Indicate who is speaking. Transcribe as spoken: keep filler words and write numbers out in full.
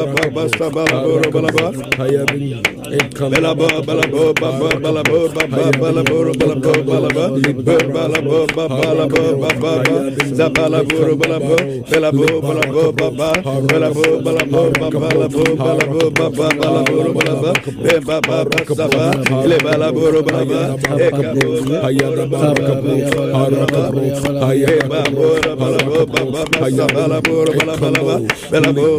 Speaker 1: basta balaboro balaba balabo balabo balabo balabo balabo balabo balaba balabo balabo balabo zabalaboro balabo balabo balabo baba balabo balabo balabo balabo baba balaboro balaba baba basta le balaboro balaba ekaboro ayada balabo ayada balabo balabo baba basta balaboro balaba balabo